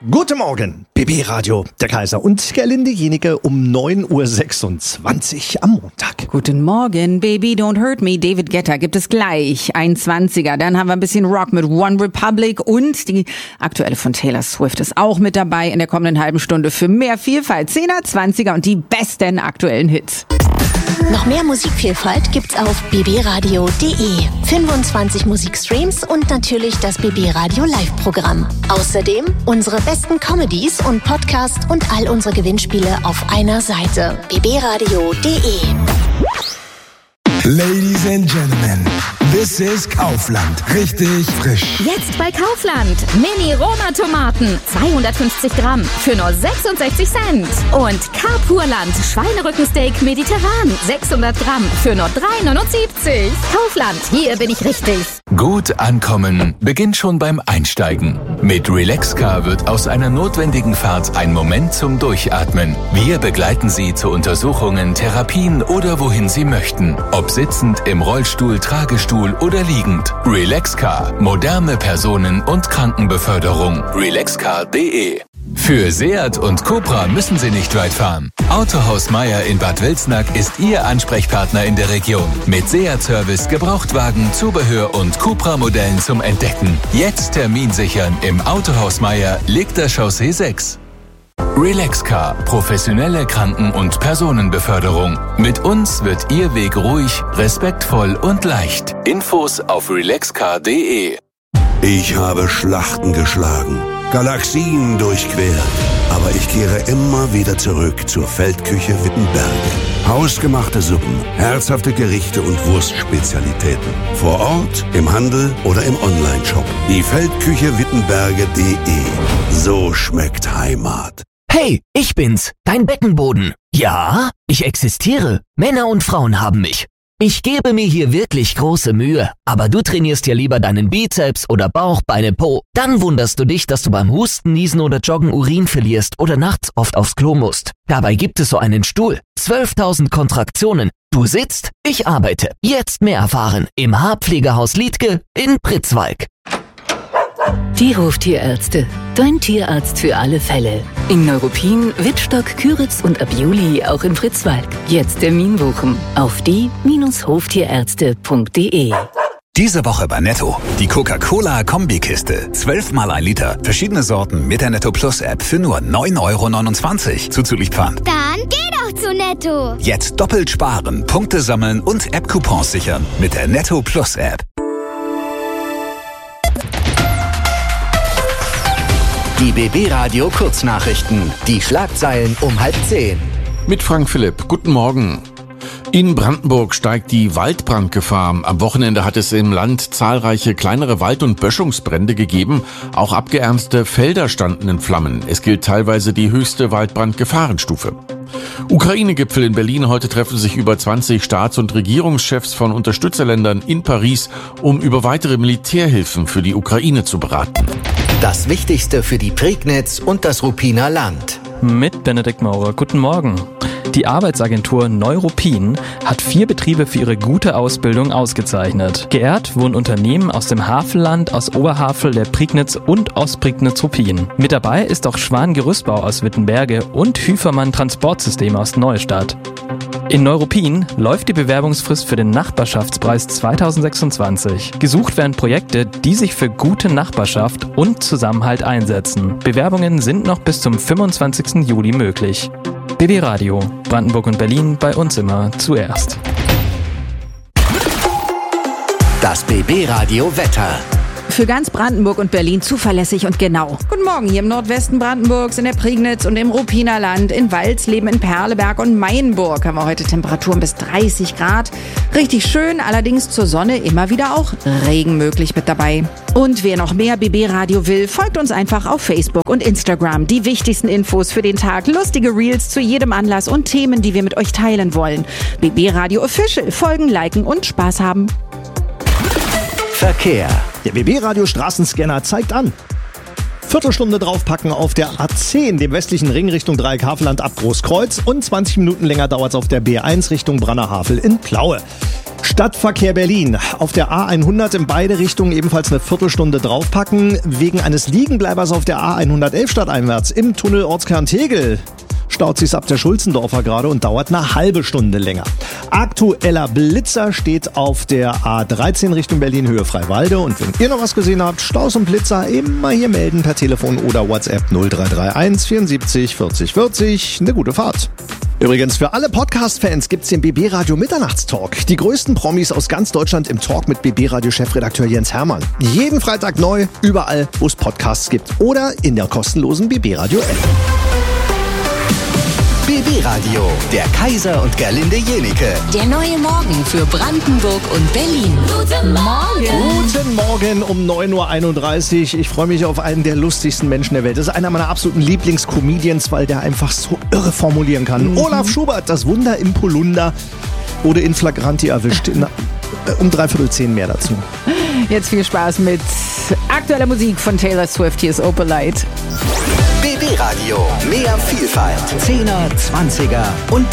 Guten Morgen, BB Radio, der Kaiser und Gerlinde Jenike um 9.26 Uhr am Montag. Guten Morgen, Baby Don't Hurt Me, David Guetta gibt es gleich, ein 20er. Dann haben wir ein bisschen Rock mit One Republic und die aktuelle von Taylor Swift ist auch mit dabei in der kommenden halben Stunde für mehr Vielfalt. 10er, 20er und die besten aktuellen Hits. Noch mehr Musikvielfalt gibt's auf bbradio.de. 25 Musikstreams und natürlich das BB Radio Live-Programm. Außerdem unsere besten Comedies und Podcasts und all unsere Gewinnspiele auf einer Seite. bbradio.de. Ladies and Gentlemen, this is Kaufland. Richtig frisch. Jetzt bei Kaufland. Mini-Roma-Tomaten. 250 Gramm für nur 66 Cent. Und Carpurland Schweinerückensteak mediterran. 600 Gramm für nur 3,79. Kaufland, hier bin ich richtig. Gut ankommen beginnt schon beim Einsteigen. Mit Relaxcar wird aus einer notwendigen Fahrt ein Moment zum Durchatmen. Wir begleiten Sie zu Untersuchungen, Therapien oder wohin Sie möchten. Ob sitzend, im Rollstuhl, Tragestuhl oder liegend. Relaxcar. Moderne Personen- und Krankenbeförderung. Relaxcar.de. Für Seat und Cupra müssen Sie nicht weit fahren. Autohaus Meier in Bad Wilsnack ist Ihr Ansprechpartner in der Region. Mit Seat-Service, Gebrauchtwagen, Zubehör und Cupra-Modellen zum Entdecken. Jetzt Termin sichern im Autohaus Meier, Legter Chaussee 6. Relaxcar. Professionelle Kranken- und Personenbeförderung. Mit uns wird Ihr Weg ruhig, respektvoll und leicht. Infos auf relaxcar.de. Ich habe Schlachten geschlagen, Galaxien durchquert, aber ich kehre immer wieder zurück zur Feldküche Wittenberge. Hausgemachte Suppen, herzhafte Gerichte und Wurstspezialitäten. Vor Ort, im Handel oder im Onlineshop. Die Feldküche Wittenberge.de. So schmeckt Heimat. Hey, ich bin's, dein Beckenboden. Ja, ich existiere. Männer und Frauen haben mich. Ich gebe mir hier wirklich große Mühe, aber du trainierst ja lieber deinen Bizeps oder Bauch, Beine, Po. Dann wunderst du dich, dass du beim Husten, Niesen oder Joggen Urin verlierst oder nachts oft aufs Klo musst. Dabei gibt es so einen Stuhl. 12.000 Kontraktionen. Du sitzt, ich arbeite. Jetzt mehr erfahren im Haarpflegehaus Liedtke in Pritzwalk. Die Hoftierärzte. Dein Tierarzt für alle Fälle. In Neuruppin, Wittstock, Küritz und ab Juli auch in Pritzwalk. Jetzt Termin buchen auf die-hoftierärzte.de. Diese Woche bei Netto. Die Coca-Cola-Kombikiste. 12 mal 1 Liter. Verschiedene Sorten mit der Netto Plus App für nur 9,29 € zuzüglich Pfand. Dann geh doch zu Netto. Jetzt doppelt sparen, Punkte sammeln und App-Coupons sichern mit der Netto Plus App. Die BB Radio Kurznachrichten. Die Schlagzeilen um 9:30. Mit Frank Philipp. Guten Morgen. In Brandenburg steigt die Waldbrandgefahr. Am Wochenende hat es im Land zahlreiche kleinere Wald- und Böschungsbrände gegeben. Auch abgeernste Felder standen in Flammen. Es gilt teilweise die höchste Waldbrandgefahrenstufe. Ukraine-Gipfel in Berlin. Heute treffen sich über 20 Staats- und Regierungschefs von Unterstützerländern in Paris, um über weitere Militärhilfen für die Ukraine zu beraten. Das Wichtigste für die Prignitz und das Ruppiner Land. Mit Benedikt Maurer. Guten Morgen. Die Arbeitsagentur Neuruppin hat 4 Betriebe für ihre gute Ausbildung ausgezeichnet. Geehrt wurden Unternehmen aus dem Havelland, aus Oberhavel, der Prignitz und Ostprignitz-Ruppin. Mit dabei ist auch Schwan Gerüstbau aus Wittenberge und Hüfermann Transportsysteme aus Neustadt. In Neuruppin läuft die Bewerbungsfrist für den Nachbarschaftspreis 2026. Gesucht werden Projekte, die sich für gute Nachbarschaft und Zusammenhalt einsetzen. Bewerbungen sind noch bis zum 25. Juli möglich. BB Radio, Brandenburg und Berlin, bei uns immer zuerst. Das BB Radio Wetter. Für ganz Brandenburg und Berlin zuverlässig und genau. Guten Morgen hier im Nordwesten Brandenburgs, in der Prignitz und im Ruppiner Land, in Walsleben, in Perleberg und Mainburg haben wir heute Temperaturen bis 30 Grad. Richtig schön, allerdings zur Sonne immer wieder auch Regen möglich mit dabei. Und wer noch mehr BB Radio will, folgt uns einfach auf Facebook und Instagram. Die wichtigsten Infos für den Tag, lustige Reels zu jedem Anlass und Themen, die wir mit euch teilen wollen. BB Radio Official, folgen, liken und Spaß haben. Verkehr. Der BB-Radio Straßenscanner zeigt an. Viertelstunde draufpacken auf der A10, dem westlichen Ring Richtung Dreieck-Havelland ab Großkreuz und 20 Minuten länger dauert es auf der B1 Richtung Brannerhavel in Plaue. Stadtverkehr Berlin. Auf der A100 in beide Richtungen ebenfalls eine Viertelstunde draufpacken. Wegen eines Liegenbleibers auf der A111 stadteinwärts im Tunnel Ortskern Tegel staut sich's ab der Schulzendorfer gerade und dauert eine halbe Stunde länger. Aktueller Blitzer steht auf der A13 Richtung Berlin Höhe Freiwalde. Und wenn ihr noch was gesehen habt, Staus und Blitzer, immer hier melden per Telefon oder WhatsApp 0331 74 40 40. Eine gute Fahrt. Übrigens, für alle Podcast-Fans gibt's den BB Radio Mitternachtstalk. Die größten Promis aus ganz Deutschland im Talk mit BB Radio Chefredakteur Jens Hermann. Jeden Freitag neu, überall, wo es Podcasts gibt oder in der kostenlosen BB Radio App. BB Radio, der Kaiser und Gerlinde Jenike. Der neue Morgen für Brandenburg und Berlin. Guten Morgen. Guten Morgen um 9.31 Uhr. Ich freue mich auf einen der lustigsten Menschen der Welt. Das ist einer meiner absoluten Lieblingscomedians, weil der einfach so irre formulieren kann. Olaf Schubert, das Wunder im Polunder, wurde in Flagranti erwischt. Um 9:45 mehr dazu. Jetzt viel Spaß mit aktueller Musik von Taylor Swift. Hier ist Opalite. BB Radio, mehr Vielfalt. 10er, 20er und